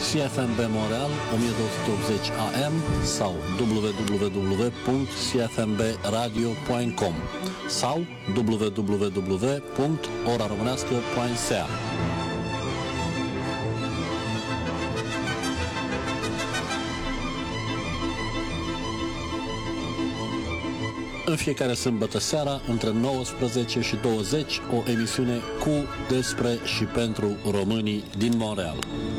CFMB Montreal 1280 AM sau www.cfmbradio.com sau www.oraromânească.ca. În fiecare sâmbătă seara, între 19 și 20, o emisiune cu, despre și pentru românii din Montreal.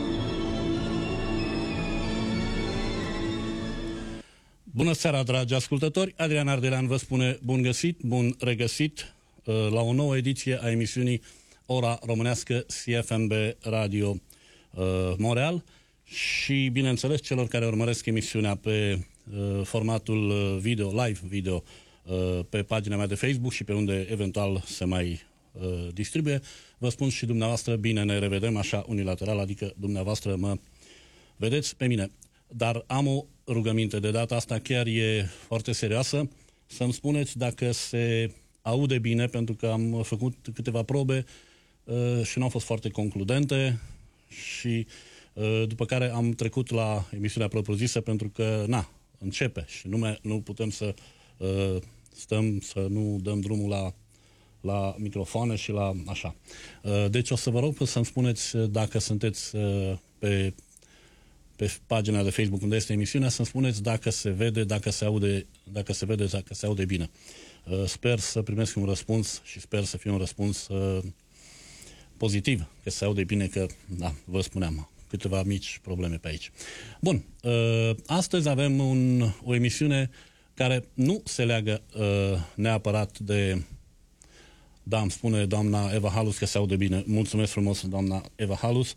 Bună seara, dragi ascultători! Adrian Ardelean vă spune bun găsit, bun regăsit la o nouă ediție a emisiunii Ora Românească CFMB Radio Montreal și, bineînțeles, celor care urmăresc emisiunea pe formatul video, live video, pe pagina mea de Facebook și pe unde eventual se mai distribuie. Vă spun și dumneavoastră, bine ne revedem așa unilateral, adică dumneavoastră mă vedeți pe mine. Dar am o rugăminte de data asta, chiar e foarte serioasă, să-mi spuneți dacă se aude bine, pentru că am făcut câteva probe și nu au fost foarte concludente și după care am trecut la emisiunea propriu-zisă, pentru că, începe și nu putem să stăm, să nu dăm drumul la microfoane și la așa. Deci o să vă rog să-mi spuneți dacă sunteți pe pagina de Facebook unde este emisiunea, să-mi spuneți dacă se vede, dacă se aude bine. Sper să primesc un răspuns și sper să fie un răspuns pozitiv, că se aude bine, că, vă spuneam, câteva mici probleme pe aici. Bun, astăzi avem o emisiune care nu se leagă neapărat de... Da, îmi spune doamna Eva Halus că se aude bine. Mulțumesc frumos, doamna Eva Halus.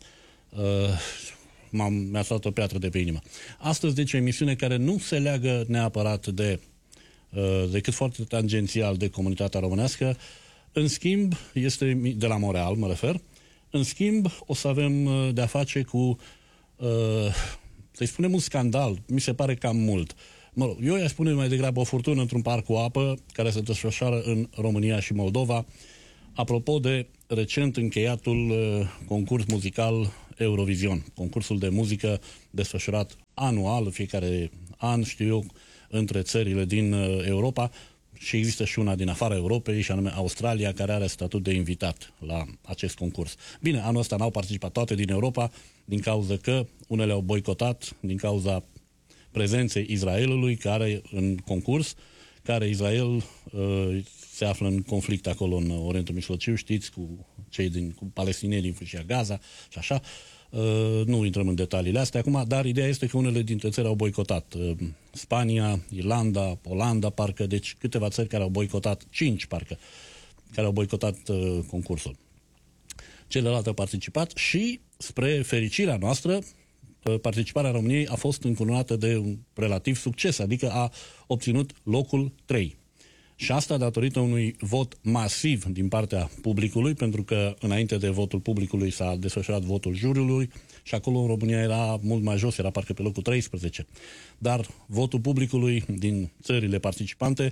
Mi-a luat o piatră de pe inimă. Astăzi, deci, o emisiune care nu se leagă neapărat decât foarte tangențial de comunitatea românească. În schimb, este de la Montreal, mă refer. În schimb, o să avem de-a face cu, să-i spunem, un scandal. Mi se pare cam mult. Mă rog, eu i-aș spune mai degrabă o furtună într-un parc cu apă care se desfășoară în România și Moldova, apropo de recent încheiatul concurs muzical Eurovision, concursul de muzică desfășurat anual, fiecare an, știu eu, între țările din Europa, și există și una din afara Europei, și anume Australia, care are statut de invitat la acest concurs. Bine, anul ăsta n-au participat toate din Europa, din cauza că unele au boicotat, din cauza prezenței Israelului, care în concurs, care Israel se află în conflict acolo în Orientul Mijlociu, știți, cu palestinieni din Fâșia Gaza și așa. Nu intrăm în detaliile astea acum, dar ideea este că unele dintre țări au boicotat. Spania, Irlanda, Olanda, parcă, deci câteva țări care au boicotat, 5 parcă, care au boicotat concursul. Celelalte au participat și, spre fericirea noastră, participarea României a fost încununată de un relativ succes, adică a obținut locul 3. Și asta datorită unui vot masiv din partea publicului, pentru că înainte de votul publicului s-a desfășurat votul juriului și acolo în România era mult mai jos, era parcă pe locul 13. Dar votul publicului din țările participante,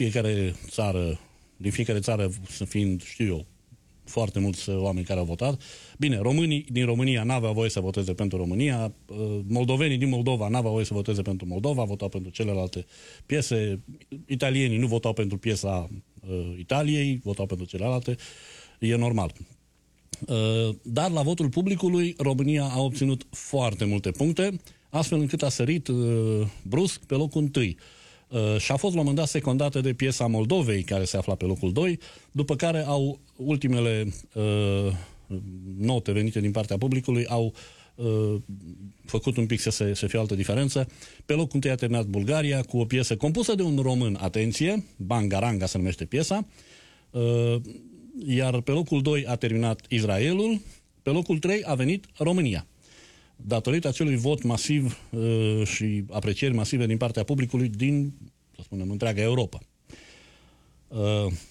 din fiecare țară fiind, știu eu, foarte mulți oameni care au votat. Bine, românii din România n-aveau voie să voteze pentru România, moldovenii din Moldova n-aveau voie să voteze pentru Moldova, votau pentru celelalte piese, italienii nu votau pentru piesa Italiei, votau pentru celelalte, e normal. Dar la votul publicului România a obținut foarte multe puncte, astfel încât a sărit brusc pe locul 1. Și a fost la un moment dat secundată de piesa Moldovei, care se afla pe locul 2, după care ultimele note venite din partea publicului au făcut un pic să fie o altă diferență. Pe locul 1 a terminat Bulgaria cu o piesă compusă de un român, atenție, Bangaranga se numește piesa, iar pe locul 2 a terminat Israelul, pe locul 3 a venit România. Datorită acelui vot masiv și aprecieri masive din partea publicului din, să spunem, întreaga Europa.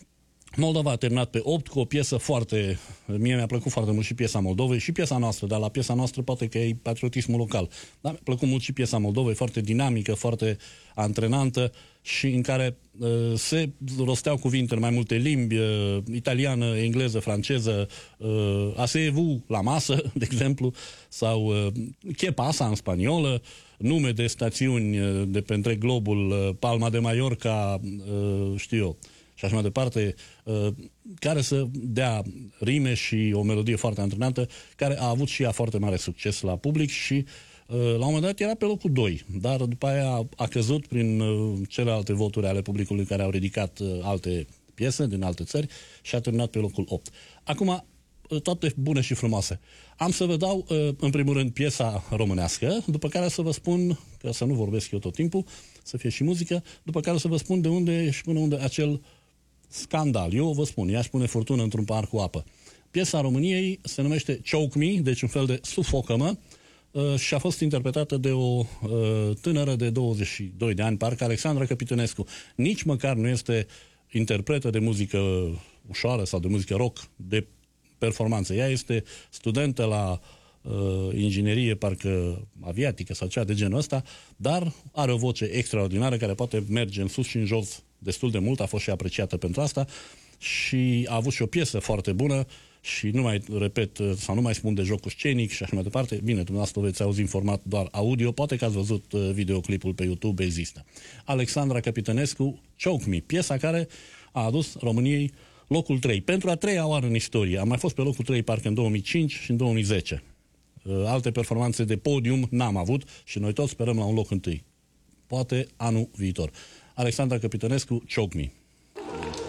Moldova a terminat pe 8 cu o piesă foarte... Mie mi-a plăcut foarte mult și piesa Moldovei și piesa noastră, dar la piesa noastră poate că e patriotismul local. Dar mi-a plăcut mult și piesa Moldovei, foarte dinamică, foarte antrenantă și în care se rosteau cuvinte în mai multe limbi, italiană, engleză, franceză, asez-vous la masă, de exemplu, sau che pasa în spaniolă, nume de stațiuni de pe întreg globul, Palma de Mallorca, știu eu, și așa mai departe, care să dea rime și o melodie foarte antrenantă, care a avut și ea foarte mare succes la public și la un moment dat era pe locul 2, dar după aia a căzut prin celelalte voturi ale publicului care au ridicat alte piese din alte țări și a terminat pe locul 8. Acum, toate bune și frumoase. Am să vă dau, în primul rând, piesa românească, după care să vă spun, că să nu vorbesc eu tot timpul, să fie și muzică, după care să vă spun de unde și până unde acel scandal. Eu vă spun, ea își pune furtună într-un par cu apă. Piesa României se numește Choke Me, deci un fel de sufocă-mă, și a fost interpretată de o tânără de 22 de ani, parcă Alexandra Capitănescu. Nici măcar nu este interpretă de muzică ușoară sau de muzică rock, de performanță. Ea este studentă la inginerie, parcă aviatică sau cea de genul ăsta, dar are o voce extraordinară care poate merge în sus și în jos destul de mult, a fost și apreciată pentru asta și a avut și o piesă foarte bună și nu mai repet sau nu mai spun de jocul scenic și așa mai departe. Bine, dumneavoastră veți auzi în format doar audio, poate că ați văzut videoclipul pe YouTube, există. Alexandra Capitănescu, Choke Me, piesa care a adus României locul 3. Pentru a treia oară în istorie. Am mai fost pe locul 3 parcă în 2005 și în 2010. Alte performanțe de podium n-am avut și noi toți sperăm la un loc întâi. Poate anul viitor. Alexandra Capitănescu, Choke Me.